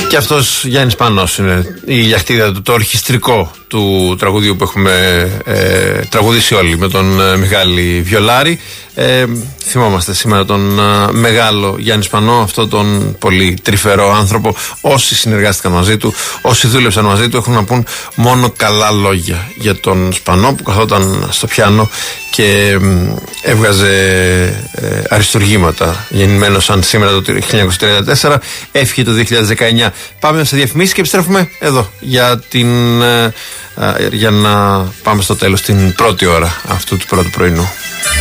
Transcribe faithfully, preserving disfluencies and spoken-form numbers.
Και αυτός Γιάννης Σπανός είναι η γιαχτίδα του, το ορχιστρικό του τραγουδιού που έχουμε ε, τραγουδήσει όλοι με τον ε, Μιχάλη Βιολάρη. Ε, θυμόμαστε σήμερα τον ε, μεγάλο Γιάννη Σπανό, αυτόν τον πολύ τρυφερό άνθρωπο. Όσοι συνεργάστηκαν μαζί του, όσοι δούλεψαν μαζί του, έχουν να πούν μόνο καλά λόγια για τον Σπανό, που καθόταν στο πιάνο και ε, έβγαζε ε, αριστουργήματα. Γεννημένος σαν σήμερα το χίλια εννιακόσια τριάντα τέσσερα, έφυγε το δύο χιλιάδες δεκαεννιά. Πάμε σε διαφημίσεις και επιστρέφουμε εδώ για, την, ε, ε, για να πάμε στο τέλος την πρώτη ώρα αυτού του πρώτου πρωινού.